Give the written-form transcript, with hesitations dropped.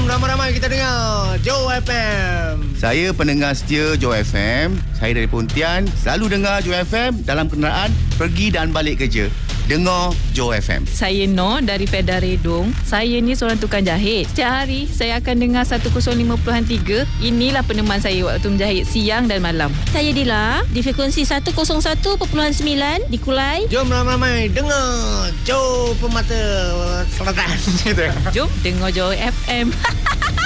ramai-ramai kita dengar Joe FM. Saya pendengar setia Joe FM. Saya dari Pontian. Selalu dengar Joe FM dalam kenderaan pergi dan balik kerja. Dengar Joe FM. Saya Noh dari Fedah Redong. Saya ni seorang tukang jahit. Setiap hari saya akan dengar 105.3. Inilah peneman saya waktu menjahit siang dan malam. Saya Dila di frekuensi 101.9 di Kulai. Jom ramai-ramai dengar Joe Pemata Selatan. Jom dengar Joe FM.